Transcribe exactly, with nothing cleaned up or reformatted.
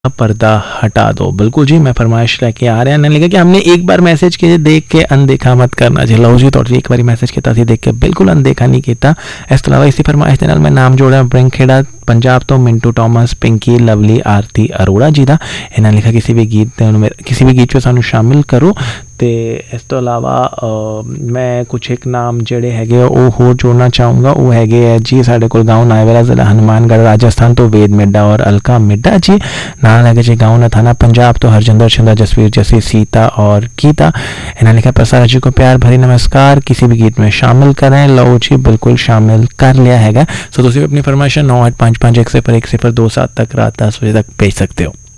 पर्दा हटा दो। बिल्कुल जी, मैं फरमाइश लेके आ रहा। लिखा कि हमने एक बार मैसेज किए देख के अनदेखा मत करना जी। लो जी, तुहाडी एक बार मैसेज किया सी, देख के बिल्कुल अनदेखा नहीं किया। इस तो अलावा इसी फरमाइश के नाल मैं नाम जोड़ा ब्रिंगखेड़ा पंजाब तो मिंटू टॉमस, पिंकी, लवली, आरती अरोड़ा जी का। इन्होंने लिखा किसी भी गीत किसी भी गीत 'ਚ सानू शामिल करो। तो इस तो अलावा मैं कुछ एक नाम जोड़े है वो होर जोड़ना चाहूँगा। वो है जी साढ़े को गाँव नायवेला ज़िला हनुमानगढ़ राजस्थान तो वेद मिड्डा और अलका मिड्डा जी। नाल है जी गाँव नथाना पंजाब तो हरजिंदर शिंदा, जसवीर जसी, सीता और गीता। इन्होंने लिखा प्रसारा जी को प्यार भरी नमस्कार, किसी भी गीत में शामिल करें। लो जी, बिल्कुल शामिल कर लिया है। सो तुम अपनी फरमाइश नौ आठ पाँच पाँच एक सिफर एक सिफर दो सात तक रात दस बजे तक भेज सकते हो।